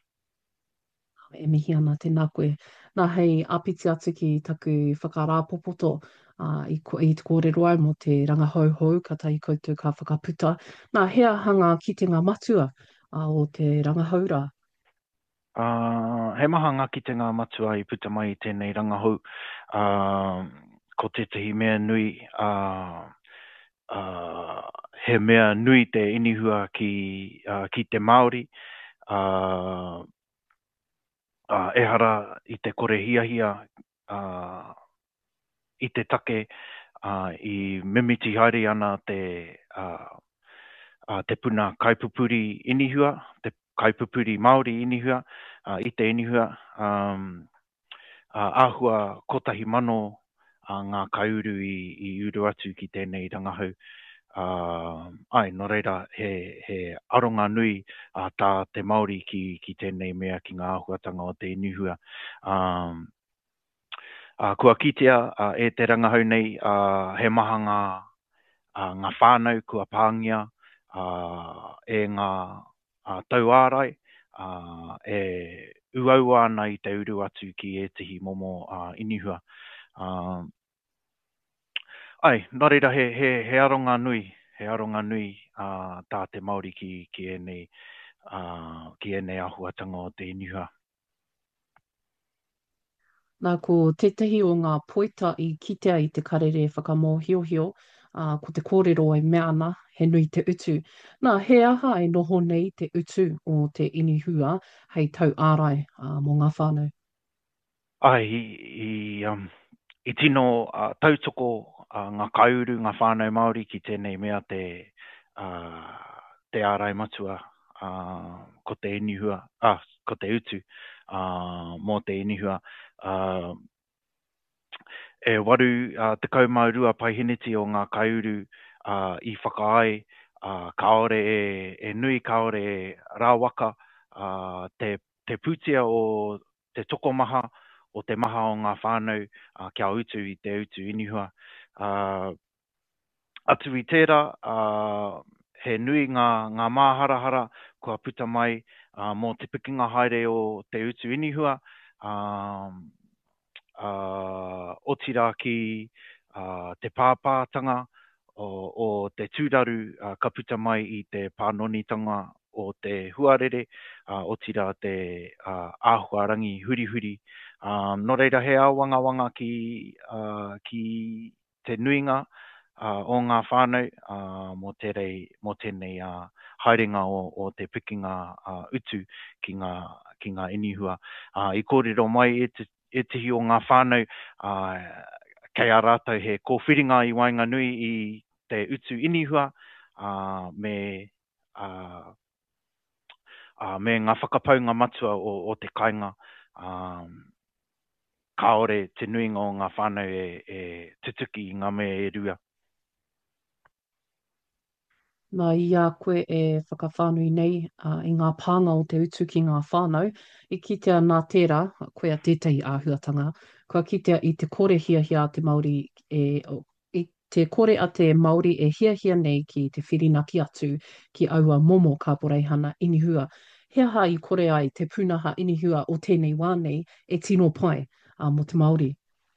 E mihi ana, tēnā koe. Nā hei apiti atu ki taku whakarāpopoto uh, i, i te kōrero au mo te rangahau hou, ka tai koutou ka whakaputa. Nā hea hanga ki te ngā matua uh, o te rangahaura. Uh, he maha ngā ki te ngā matua i puta mai i tēnei rangahau. Uh, ko tētahi mea nui... Uh, Uh, he mea nui te inihua ki, uh, ki te Māori. Uh, uh, e hara i te kore hia hia uh, i te take uh, i mimiti haere ana te, uh, uh, te puna kaipupuri inihua, te kaipupuri Māori inihua, uh, i te inihua. Um, uh, āhua kotahi mano a ngā kaiuru i, i uru atu ki tēnei rangahau. Uh, ai, no reira, he, he aronga nui uh, tā te Māori ki, ki tēnei mea ki ngā ahuatanga o te inihua. Um, uh, kua kitea uh, e te rangahau nei, uh, he maha ngā, uh, ngā whānau kua pāngia, uh, e ngā uh, tau ārai, uh, e uaua ana i te uru atu ki e tihi momo uh, inihua. Uh, ai, nā reira, he, he, he aronga nui, he aronga nui uh, tā te Māori ki, ki enei, uh, ki enei ahuatanga o te inihua. Nā ko tētahi o ngā poita i kitea i te karere whakamōhiohio, uh, ko te kōrero ai mea ana, he nui te utu. Nā, he aha e noho nei te utu o te inihua, hei tau ārai uh, mō ngā whānau. Ai, i, i, um, i tino uh, tautoko uh, ngā kaiuru, ngā whānau Māori ki tēnei mea te, uh, te ārai matua uh, ko te inihua, ah, ko te utu uh, mō te inihua. Uh, e waru uh, te kaumaurua paihiniti o ngā kaiuru uh, i whakaai, uh, kaore e, e nui, kaore e rāwaka, uh, te, te pūtia o te tokomaha, o te maha o ngā whānau uh, kia utu i te utu inihua. Uh, atu i tērā, uh, he nui ngā, ngā māharahara kua puta mai uh, mō te pikinga haere o te utu inihua, um, uh, otira ki uh, te pāpātanga o, o te tūraru uh, ka puta mai i te pānonitanga o te huarere, uh, otira te uh, āhuarangi huri huri. Um, no reira he awanga wanga ki, uh, ki te nuinga uh, o ngā whānau uh, mō, terei, mō tēnei uh, haerenga o, o te pikinga uh, utu ki ngā, ki ngā inihua. Uh, I kōrero mai e te e tihi o ngā whānau, uh, kei a rātou he kōwhiringa i Wainganui i te utu inihua, uh, me, uh, uh, me ngā whakapaunga matua o, o te kainga, um, kaore te nuinga o ngā whānau e, e tutuki i ngā mea e rua. Nā ia koe e whakawhānui nei uh, i ngā pānga o te utu ki ngā whānau. I kitea nā tērā, koe a tētahi āhuatanga, kua kitea i te kore hia hia a te Māori, e, o, i te kore a te Māori e hia hia nei ki te whirinaki atu ki aua momo ka poreihana inihua. Hea ha i kore ai te pūnaha inihua o tēnei wānei e tino pai uh, mo te Māori.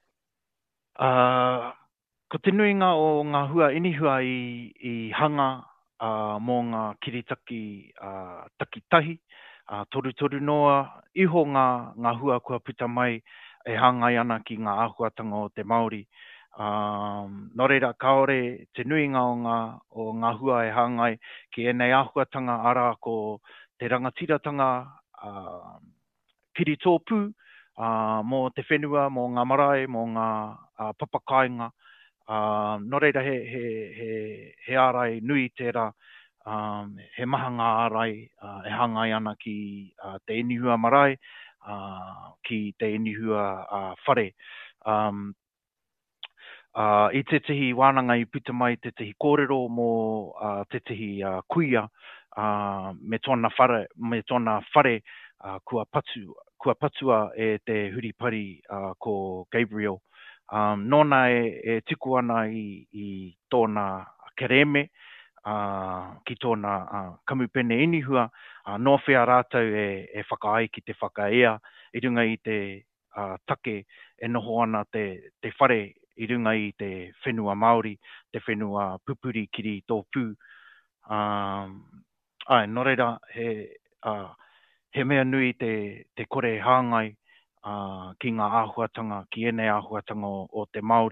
Uh, ko te nuinga o ngā hua inihua i, i hanga uh, mō ngā kiritaki uh, takitahi, uh, toru toru noa, iho ngā, ngā hua kua puta mai e hangai ana ki ngā āhuatanga o te Māori. Um, no reira, kaore te nuinga o ngā, o ngā hua e hangai ki enei āhuatanga ara ko te rangatiratanga uh, kiri tōpū, uh, mō te whenua, mō ngā marae, mō ngā uh, papakainga. Uh, no reira he, he, he, he ārai nui tērā, um, he maha ngā ārai uh, e hangai ana ki uh, te inihua marae, uh, ki te inihua uh, whare. Um, uh, I te tihi wānanga i puta mai te tihi kōrero mō uh, te tihi uh, kuia, uh, me tōna whare, me tōna whare uh, kua, patu, kua patua e te huripari uh, ko Gabriel. Um, nōna e, e tiku ana i, i tōna kereme, uh, ki tōna uh, kamupene inihua, uh, no whea rātou e, e whakaai ki te whakaea, i runga i te uh, take e noho ana te, te whare, i runga i te whenua Māori, te whenua pupuri kiri tō pū. Um, ai, no reira, he, uh, he mea nui te, te kore hāngai, Uh, ki ngā āhuatanga, ki ene āhuatanga o, o te Māori.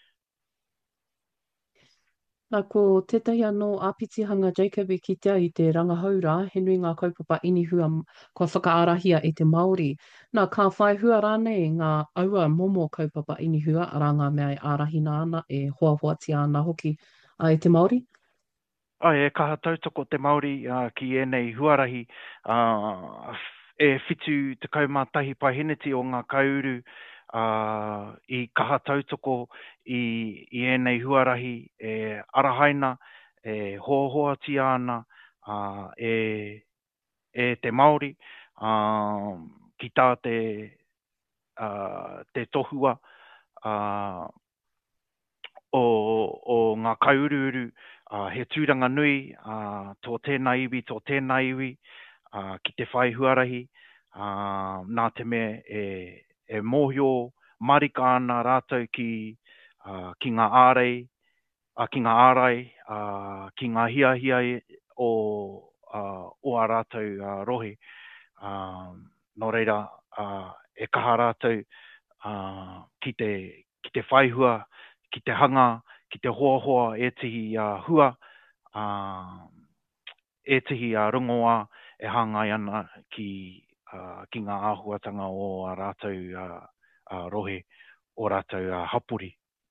Nā ko tētahi anō āpitihanga Jacob i kitea i te rangahaura, he nui ngā kaupapa inihua kua whakaarahia e te Māori. Nā ka whai hua rānei ngā aua momo kaupapa inihua, ara ngā mea e ārahina ana, e hoa hoa tia ana hoki uh, i te Māori? Ai, e kaha tautoko te Māori uh, ki enei huarahi, uh, e whitu te kaumātahi pahiniti o ngā kauru uh, i kaha tautoko i, i enei huarahi e arahaina, e hoahoa tia ana uh, e, e te Māori uh, ki tā te, uh, te tohua uh, o, o ngā kaururu uh, he tūranga nui uh, tō tēnā iwi, tō tēnā iwi, Uh, ki te whai huarahi, uh, nā te mea e, e mōhio marika ana rātou ki, uh, ki ngā ārei, uh, ki ngā ārai, uh, ki ngā hia hia o, uh, o a rātou uh, rohe. Uh, no reira, uh, e kaha rātou uh, ki, te, ki te whaihua, ki te hanga, ki te hoa hoa e tihi uh, hua, uh, e tihi uh, rongoa, e hangai ana ki, uh, ki ngā āhuatanga o a rātou uh, uh, rohe, o rātou uh, hapori.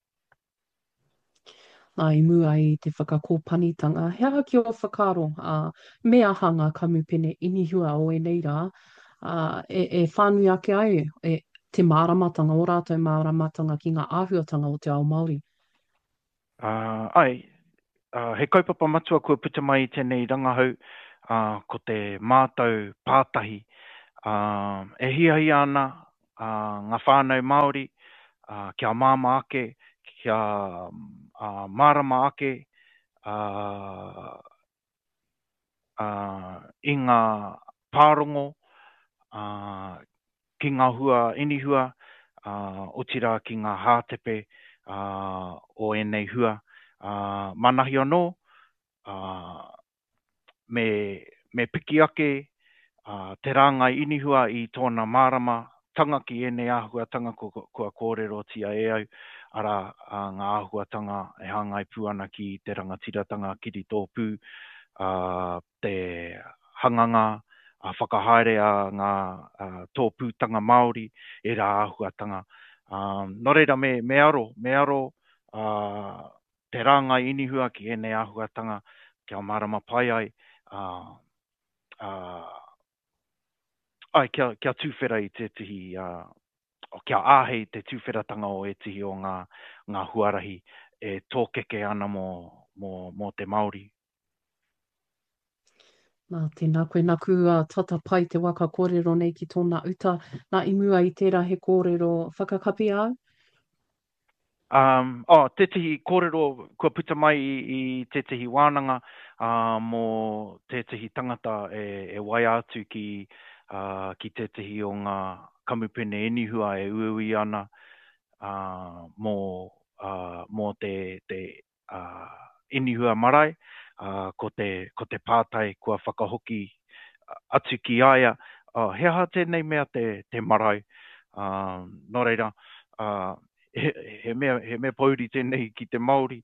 Nā i mua i te whakakōpanitanga. He aha ki o whakaro, uh, mea hanga kamupene inihua o e nei rā, uh, e, e whānui ake ai, e te māramatanga o rātou māramatanga ki ngā āhuatanga o te ao Māori. Uh, ai, uh, he kaupapa matua kua puta mai tēnei rangahau uh, ko te mātou pātahi. Uh, e hia hia ana uh, ngā whānau Māori uh, kia māma ake, kia uh, marama ake, uh, uh, i ngā pārongo, uh, ki ngā hua inihua, uh, o tira ki ngā hātepe uh, o enei hua. Uh, manahi anō, uh, me, me piki ake uh, te rāngai inihua i tōna mārama tanga ki enei āhuatanga kua, kua kōrero tia e au, ara uh, ngā āhuatanga e hangai pū ana ki te rangatiratanga kiri tōpū, uh, te hanganga, a uh, whakahaere a ngā uh, tōpūtanga Māori e rā āhuatanga. Um, no reira me, me aro, me aro uh, te rāngai inihua ki enei āhuatanga kia marama pai ai, uh, uh, ai kia, kia tūwhera i te tihi, uh, kia āhei te tūwheratanga o e tihi o ngā, ngā huarahi e tōkeke ana mō, mō, mō te Māori. Nā, tēnā koe nā kua tata pai te waka kōrero nei ki tōna uta. Nā imua i tērā he kōrero whakakapi au? Um, oh, te tihi kōrero kua puta mai i, i te tihi wānanga uh, mō te tihi tangata e, e wai atu ki, uh, ki te tihi o ngā kamupene inihua e uiui ana uh, mō, uh, mō te, te uh, inihua marae. Uh, ko, te, ko te pātai kua whakahoki atu ki aia. Uh, he aha tēnei mea te, te marae. Uh, nō reira, uh, he, he, mea, he mea pauri tēnei ki te Māori.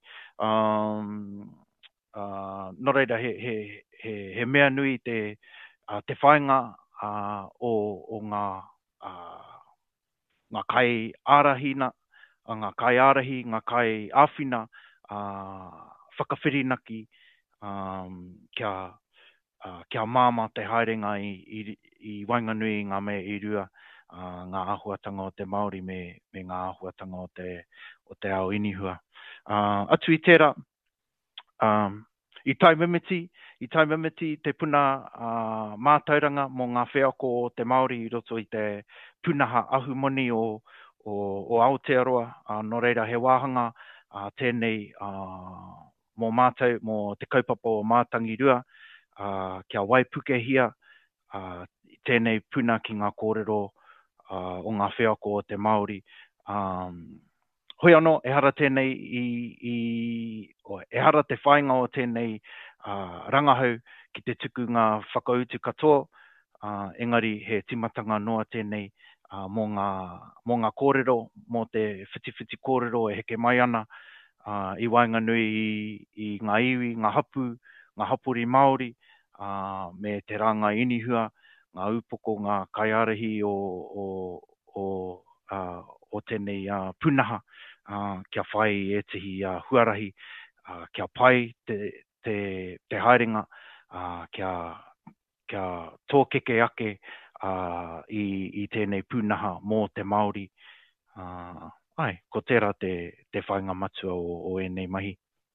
Um, uh, nō reira, he, he, he, he mea nui te, uh, te whainga uh, o, o ngā, uh, ngā kai ārahina, uh, ngā kai ārahi, ngā kai āwhina, uh, whakawhirinaki, Um, kia, uh, kia māma te haerenga i, i, i Wainganui ngā mea i rua uh, ngā āhuatanga o te Māori me, me ngā āhuatanga o te, o te ao inihua. Uh, atu i tērā, um, i tai mimiti, i tai mimiti te puna uh, mātauranga mō ngā wheako o te Māori i roto i te punaha ahumoni o, o, o Aotearoa, uh, no reira he wāhanga uh, tēnei uh, mō mātou, mō te kaupapa o mātangi rua, uh, kia waipukehia, uh, tēnei puna ki ngā kōrero uh, o ngā wheako o te Māori. Um, hoi anō, e hara tēnei i, i o, e hara te whainga o tēnei uh, rangahau ki te tuku ngā whakautu katoa, uh, engari he timatanga noa tēnei uh, mō, ngā, mō ngā kōrero, mō te whiti-whiti kōrero e heke mai ana, Uh, i Wainganui i, i ngā iwi, ngā hapu, ngā hapuri Māori, uh, me te ranga inihua, ngā upoko, ngā kaiarahi o, o, o, uh, o tēnei uh, punaha, uh, kia whai e tihi uh, huarahi, uh, kia pai te, te, te haerenga, uh, kia, kia tōkeke ake uh, i, i tēnei punaha mō te Māori. Uh, Ai, ko tērā te, te whainga matua o, o enei mahi.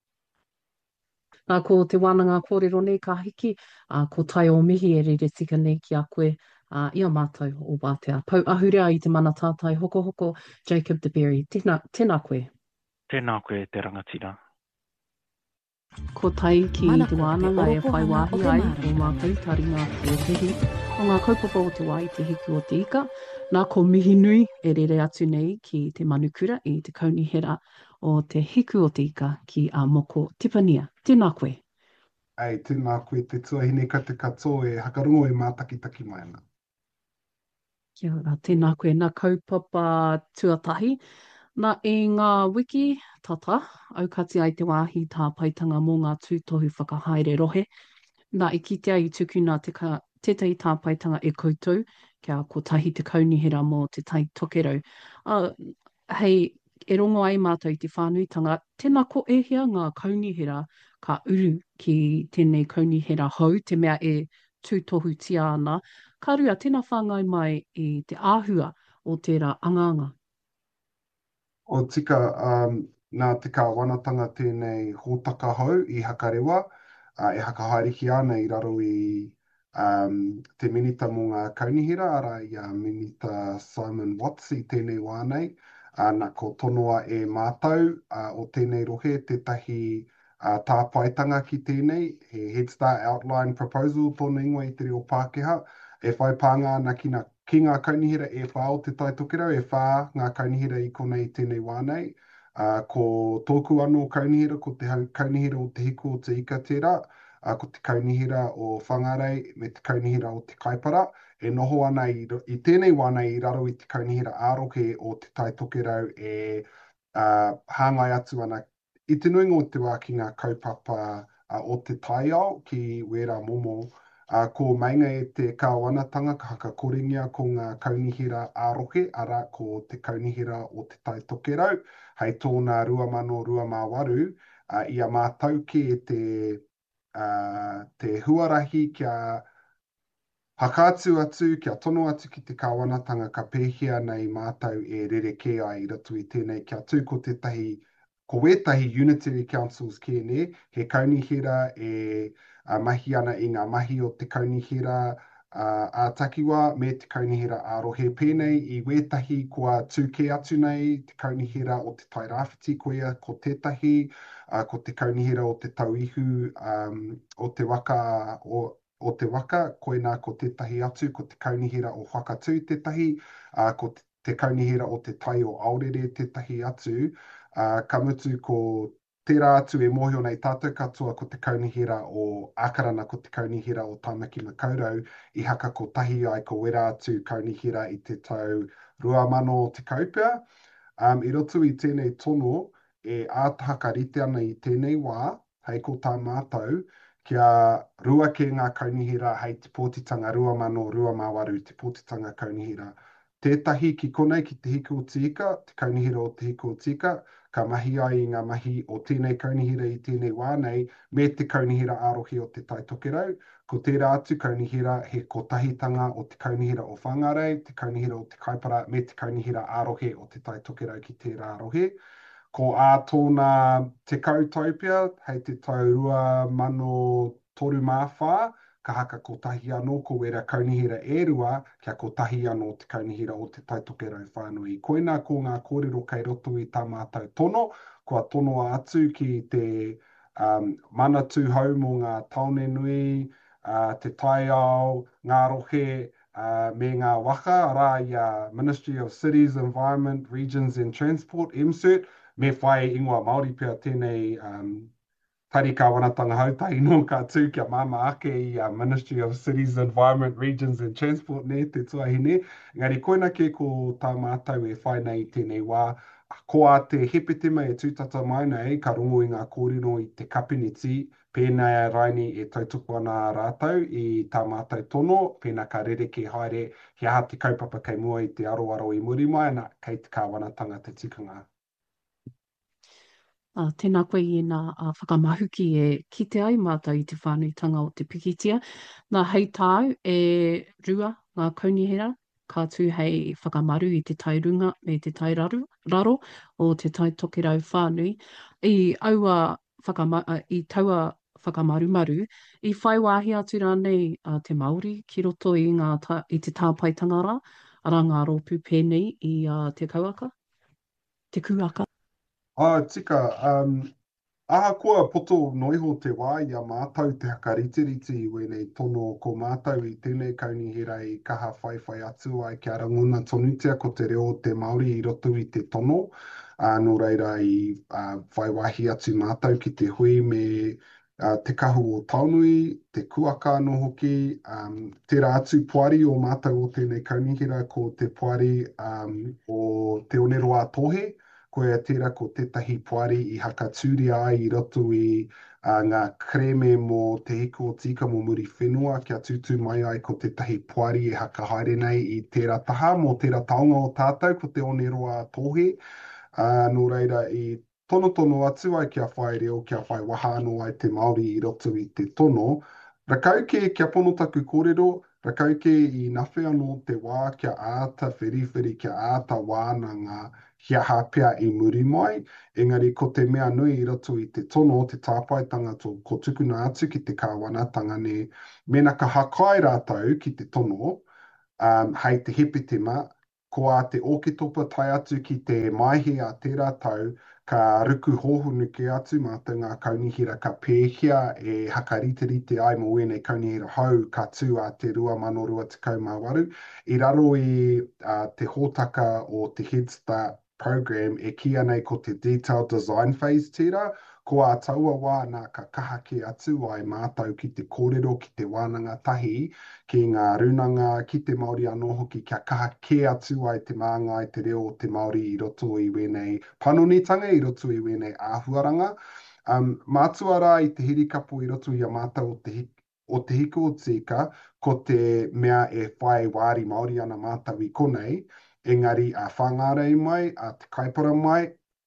Nā, ko te wānanga kōrero nei ka hiki, uh, ko tai o mihi e rere tika nei ki a koe, uh, ia mātou o Wātea. Pau ahurea i te mana tātai hoko hoko, Jacob de Berry. Tēnā, tēnā koe. Tēnā koe te rangatira. Ko tai ki te wānanga e whai wāhi ai o mātou taringa o tehi, o ngā kaupapa o te wai te hiki o te ika. Nā ko mihi nui e rere atu nei ki te manukura i te kaunihera o te hiku o te ika ki a moko Tipania. Tēnā koe. Ai, tēnā koe te tuahine ka te katoa e hakarungo e mātakitaki mai ana. Kia ora, tēnā koe nā kaupapa tuatahi. Nā e ngā wiki tata, aukati ai te wāhi tā paitanga mō ngā tūtohu whakahaere rohe. Nā e kitea i tukuna te ka, tētai tā paitanga e koutou, kia ko tahi te kaunihera mō te tai tokerau. Uh, hei, e rongo ai mātou i te whānuitanga, tēnā ko ehia ngā kaunihera ka uru ki tēnei kaunihera hau, te mea e tūtohu tia ana. Ka rua, tēnā whāngai mai i te āhua o tērā anganga. O tika, um, nā te kāwanatanga tēnei hōtaka hau i hakarewa, uh, e hakahaeriki ana i raro i um, te minita mō ngā kaunihira, ara i a minita Simon Watts i tēnei wānei, uh, nā ko tonoa e mātau uh, o tēnei rohe, tētahi uh, tāpaitanga ki tēnei, he Head Start Outline Proposal tōna ingoa i te reo Pākehā, e whai pānga ana ki ngā Ki ngā kaunihira e whā o te taitokera, e whā ngā kaunihira i konei tēnei wānei. Uh, ko tōku anō kaunihira, ko te hau kaunihira o te hiku o te ikatera, uh, ko te kaunihira o whangarei, me te kaunihira o te kaipara. E noho ana i, i tēnei wānei i raro i te kaunihira ārohe o te taitokerau e uh, hāngai atu ana. I te nuinga o te wā ki ngā kaupapa uh, o te taiao ki Wera Momo, Uh, ko mainga e te kāwanatanga ka haka koringia ko ngā kaunihira ārohe, ara ko te kaunihira o te taitokerau, hei tōna rua mano rua mā waru, uh, ia mātau ki e te, uh, te huarahi kia Hakaatu atu, kia tono atu ki te kāwanatanga ka pēhia nei mātau e rereke ai i ratu i tēnei kia tū ko tētahi, ko wētahi Unitary Councils kēne, he kaunihira e uh, mahi ana i ngā mahi o te kaunihira uh, a takiwa me te kaunihira ārohe pēnei i wētahi kua tūke atu nei, te kaunihira o te tai rāwhiti koea ko tētahi, uh, ko te kaunihira o te tauihu um, o te waka o o te waka, koe nā ko tētahi atu, ko te kaunihira o whakatū tētahi, uh, ko te, te kaunihira o te tai o aurere tētahi atu, uh, ka mutu ko tērā atu e mohio nei tātou katoa ko te kaunihira o Akarana, ko te kaunihira o Tāmaki Makaurau, i haka ko tahi ai ko wera atu kaunihira i te tau rua mano te kaupea. Um, I roto i tēnei tono, e ātahaka rite ana i tēnei wā, hei ko tā mātou, kia rua ke ngā kaunihira hei te pōtitanga rua mano rua māwaru, te pōtitanga kaunihira. Tētahi ki konei ki te hiku o tika, te kaunihira o te hiku o tika, ka mahi ai i ngā mahi o tēnei kaunihira i tēnei wānei, me te kaunihira ārohi o te taitokerau. Ko tērā atu kaunihira he kotahitanga o te kaunihira o whangarei, te kaunihira o te kaipara, me te kaunihira ārohe o te taitokerau ki tērā ārohe. Ko ā tōna te kautaupia, hei te tau rua mano toru māwhā, ka haka ko tahi anō ko wera kaunihira e rua, kia ko tahi anō te kaunihira o te taitokerau whānui. Koina ko ngā kōrero kei roto i tā mātou tono, kua tonoa atu ki te um, manatu hau mō ngā taone nui, uh, te taiao, ngā rohe, uh, me ngā waka, ara i a Ministry of Cities, Environment, Regions and Transport, M C E R T, me whai ingoa Māori pia tēnei um, tari kāwanatanga hautai no ka tū kia māma ake i a Ministry of Cities, Environment, Regions and Transport ne te tuahine. Ngari koina ke ko tā mātau e whai nei tēnei wā, ko a te hepetema e tūtata mai nei, ka rongo i ngā kōrero i te kapiniti, pēnā raini e tautoko ana rātau i tā mātou tono, pēnā ka rereke haere, he aha te kaupapa kei mua i te aroaro i muri mai, ana kei te kāwanatanga te tikanga. Uh, tēnā koe i nā uh, whakamahuki e kite ai mātou i te whānuitanga o te pikitia. Nā hei tāu e rua ngā kaunihira, ka tū hei whakamaru i te tairunga me te tairaro raro o te taitokerau whānui. I aua whakama, uh, i taua whakamarumaru, i whai wāhi atu rānei uh, te Māori ki roto i, ngā ta, i te tāpaitanga rā, ara ngā rōpū pēnei i uh, te kauaka, te kuaka. Ah, tika, um, aha kua poto noiho te wā i a mātou te haka ritiriti i wēnei tono ko mātou i tēnei kaunihira i kaha whai whai atu ai kia ranguna tonutia ko te reo te Māori i roto i te tono. Uh, nō reira i uh, whai wahi atu mātou ki te hui me uh, te kahu o taunui, te kuaka no hoki, um, tērā atu puari o mātou o tēnei kaunihira ko te puari um, o te oneroa tohe, koe tērā ko tētahi puari i haka tūria ai i roto i uh, ngā kreme mō te hiko o tika mō muri whenua, kia tūtū mai ai ko tētahi puari e haka haere nei i tērā taha mō tērā taonga o tātou ko te oneroa tohe. Uh, nō reira i tono tono atu ai kia whai reo, kia whai waha anō ai te Māori i roto i te tono. Rakau ke kia pono taku kōrero, Rakau ke i nawhi anō te wā kia āta whiriwhiri kia āta wānanga kia hapea i muri mai. Engari, ko te mea nui i roto i te tono o te tāpaitanga tō ko tukuna atu ki te kāwanatanga ne, mena ka hakai rātou ki te tono, um, hei te hepetema, ko a te oketopa tai atu ki te maihe a tērā tau, ka ruku hohunu ke atu mā te ngā kaunihira ka pēhia e hakariterite ai mo wēnei kaunihira hau ka tū a te rua mano rua tekau mā waru. I raro i uh, te hōtaka o te Head Start program e kia nei ko te detailed design phase tērā, ko a taua wā nā ka kaha ke atu ai mātau ki te kōrero, ki te wānanga tahi, ki ngā runanga, ki te Māori anō hoki, kia kaha ke atu ai te maanga i te reo o te Māori i roto i wēnei panonitanga, i roto i wēnei āhuaranga. Um, mātua rā i te hirikapo i roto i a mātau o te, o te hiko o tika, ko te mea e whai wāri Māori ana mātau i konei, engari a whangārei mai, a te kaipara mai,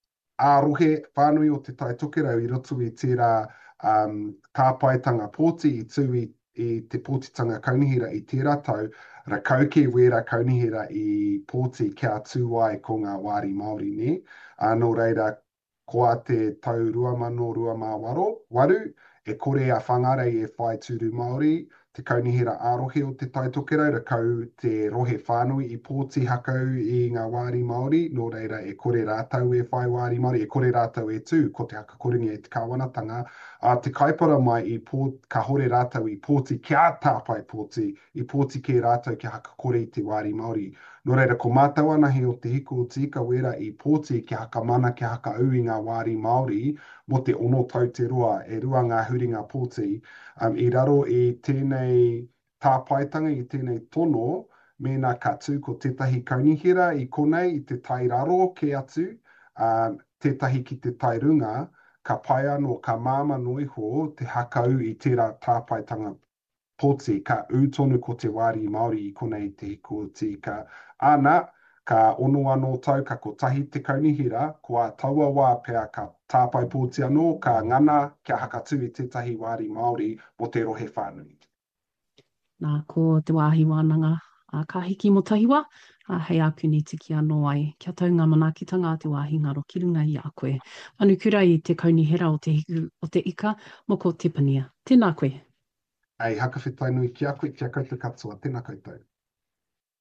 ārohe whānui o te tai tokerau i roto i tērā um, tāpaitanga pōti i tū i, i te pōtitanga kaunihira i tērā tau, rakau ke wera kaunihira i pōti kia tū ai ko ngā wāri Māori ne. Anō reira, ko a te tau rua mano rua mā waro, waru, e kore a whangarei e whai tūru Māori, te kaunihira ārohe o te tai tokerau, rakau te rohe whānui i pōti hakau i ngā wāri Māori, nō reira e kore rātau e whai wāri Māori, e kore rātau e tū, ko te haka koringi e te kāwanatanga, a te kaipara mai i pō, ka hore rātau i pōti kia tāpai pōti, i pōti ke rātau ki haka kore i te wāri Māori. Nō reira, ko mātau ana he o te hiko o tika wera i pōti ki haka mana ki haka au i ngā wāri Māori, mo te ono tau te roa, e rua ngā huringa pōti, um, i raro i tēnei tāpaitanga, i tēnei tono, mēnā ka tū ko tētahi kaunihira i konei i te tai raro ke atu, um, tētahi ki te tai runga, ka pai anō, ka māma noiho te hakau i tērā tāpaitanga pōti, ka ūtonu ko te wāri Māori i konei te hiko o tika. Ana, ka ono anō tau, ka kotahi te kaunihira, kua taua wā pēr ka tāpai pōti anō, ka ngana kia hakatū i tētahi wāri Māori mo te rohe whānui. Nā, ko te wāhi wānanga, a ka hiki mo tahiwa, a hei a kuni tiki anō ai. Kia tau ngā manaakitanga a te wāhi ngaro ki runga i a koe. Manu kura i te kaunihira o te hiku o te ika, mo ko te pania. Tēnā koe. Ai, haka whetai nui ki a koe, kia koutou katoa, tēnā koutou.